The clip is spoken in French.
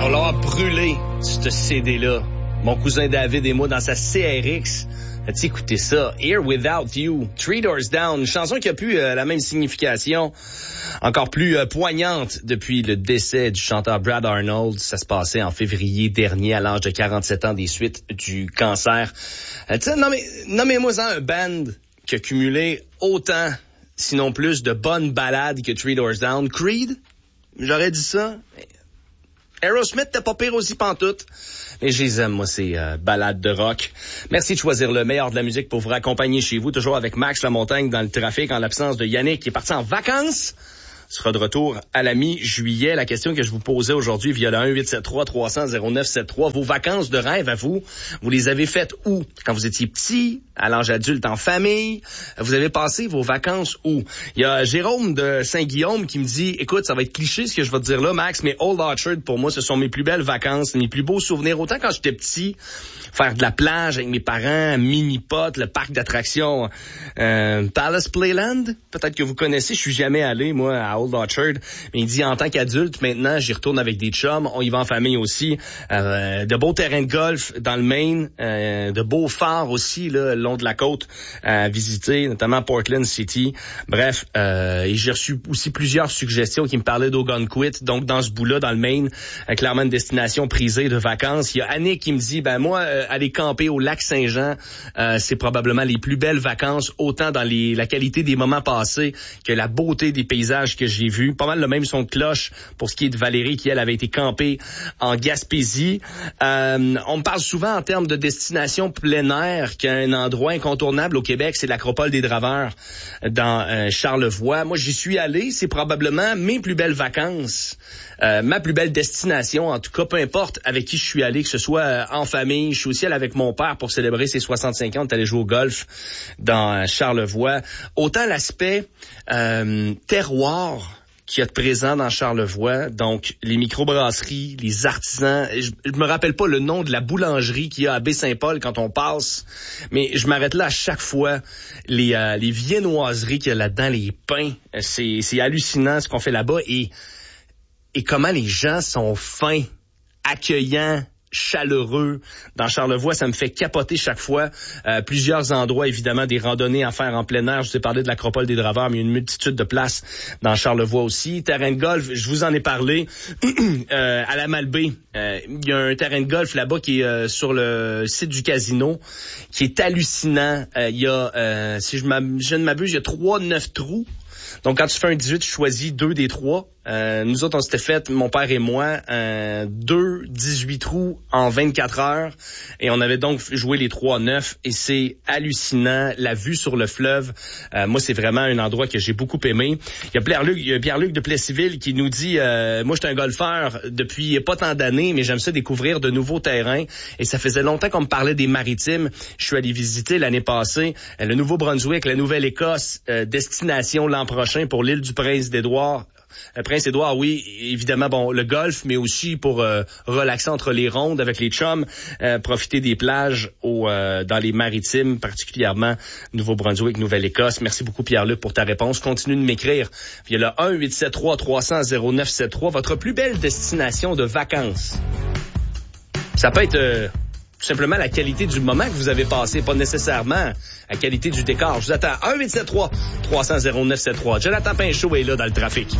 On l'a brûlé, ce CD-là. Mon cousin David et moi dans sa CRX. As-tu écouté ça? Here Without You, Three Doors Down, une chanson qui a plus la même signification, encore plus poignante depuis le décès du chanteur Brad Arnold. Ça se passait en février dernier à l'âge de 47 ans des suites du cancer. Nommez-moi ça un band qui a cumulé autant, sinon plus, de bonnes ballades que Three Doors Down. Creed? J'aurais dit ça. Aerosmith, t'es pas pire aussi pantoute. Mais je les aime, moi, ces ballades de rock. Merci de choisir le meilleur de la musique pour vous raccompagner chez vous, toujours avec Max Lamontagne dans le trafic, en l'absence de Yannick, qui est parti en vacances. Sera de retour à la mi-juillet. La question que je vous posais aujourd'hui via le 1-873-300-0973. Vos vacances de rêve à vous, vous les avez faites où? Quand vous étiez petit, à l'âge adulte, en famille? Vous avez passé vos vacances où? Il y a Jérôme de Saint-Guillaume qui me dit, écoute, ça va être cliché ce que je vais te dire là, Max, mais Old Orchard, pour moi, ce sont mes plus belles vacances, mes plus beaux souvenirs. Autant quand j'étais petit, faire de la plage avec mes parents, mini-pot, le parc d'attractions Palace Playland, peut-être que vous connaissez, je suis jamais allé, moi, à Old Orchard, mais il dit en tant qu'adulte, maintenant, j'y retourne avec des chums, on y va en famille aussi, de beaux terrains de golf dans le Maine, de beaux phares aussi, là, le long de la côte à visiter, notamment Portland City. Bref, et j'ai reçu aussi plusieurs suggestions qui me parlaient d'Ogunquit, donc dans ce bout-là, dans le Maine, clairement une destination prisée de vacances. Il y a Annick qui me dit, moi, aller camper au lac Saint-Jean, c'est probablement les plus belles vacances, autant dans la qualité des moments passés que la beauté des paysages que j'ai vus. Pas mal le même son de cloche pour ce qui est de Valérie, qui, elle, avait été campée en Gaspésie. On me parle souvent en termes de destination plein air qu'un endroit incontournable au Québec, c'est l'Acropole des Draveurs dans Charlevoix. Moi, j'y suis allé, c'est probablement mes plus belles vacances. Ma plus belle destination, en tout cas, peu importe avec qui je suis allé, que ce soit en famille. Je suis aussi allé avec mon père pour célébrer ses 65 ans. On est allé jouer au golf dans Charlevoix. Autant l'aspect terroir qui est présent dans Charlevoix, donc les microbrasseries, les artisans. Je me rappelle pas le nom de la boulangerie qu'il y a à Baie-Saint-Paul quand on passe, mais je m'arrête là à chaque fois. Les viennoiseries qu'il y a là-dedans, les pains, c'est hallucinant ce qu'on fait là-bas et comment les gens sont fins, accueillants, chaleureux. Dans Charlevoix, ça me fait capoter chaque fois. Plusieurs endroits, évidemment, des randonnées à faire en plein air. Je vous ai parlé de l'Acropole des Draveurs, mais il y a une multitude de places dans Charlevoix aussi. Terrain de golf, je vous en ai parlé. À la Malbaie, il y a un terrain de golf là-bas qui est sur le site du casino, qui est hallucinant. Il y a, si je ne m'abuse, il y a 9 trous. Donc, quand tu fais un 18, tu choisis 2 des 3. Nous autres, on s'était fait, mon père et moi, 2 18 trous en 24 heures. Et on avait donc joué les 3-9. Et c'est hallucinant. La vue sur le fleuve, moi, c'est vraiment un endroit que j'ai beaucoup aimé. Il y a Pierre-Luc de Plessisville qui nous dit, moi, j'étais un golfeur depuis pas tant d'années, mais j'aime ça découvrir de nouveaux terrains. Et ça faisait longtemps qu'on me parlait des Maritimes. Je suis allé visiter l'année passée le Nouveau-Brunswick, la Nouvelle-Écosse, destination l'an prochain pour l'île du Prince-Édouard. Prince-Édouard, oui, évidemment, le golf, mais aussi pour relaxer entre les rondes avec les chums, profiter des plages dans les Maritimes, particulièrement Nouveau-Brunswick, Nouvelle-Écosse. Merci beaucoup, Pierre-Luc, pour ta réponse. Continue de m'écrire via le 1-873-300-0973, votre plus belle destination de vacances. Ça peut être tout simplement la qualité du moment que vous avez passé, pas nécessairement la qualité du décor. Je vous attends 1-873-300-0973. Jonathan Pinchot est là dans le trafic.